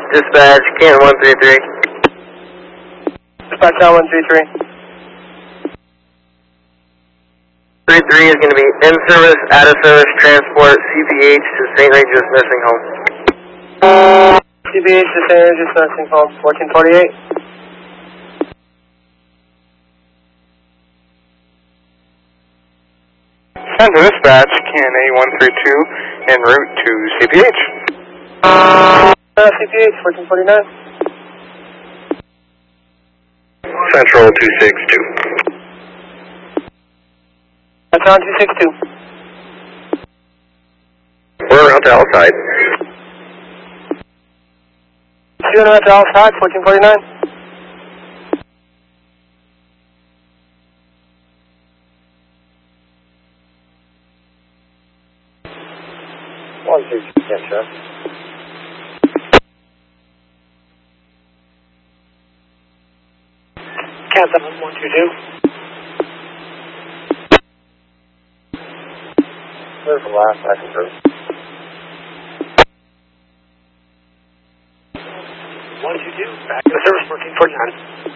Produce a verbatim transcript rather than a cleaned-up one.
Dispatch, Canton one three three. Dispatch Canton one three three. three three is going to be in-service, out-of-service transport, C P H to Saint Regis Nursing Home. C P H to Saint Regis Nursing Home, fourteen forty-eight. Center Dispatch, Canton A one three two, en route to C P H. Uh, C P H, fourteen forty-nine. Central two six two. That's on two six two. We're out to outside. Shooting out to outside, fourteen forty-nine. One two two, yes, sir. Canton one two two. There's the last passenger. one two two, back to the service, fourteen forty-nine.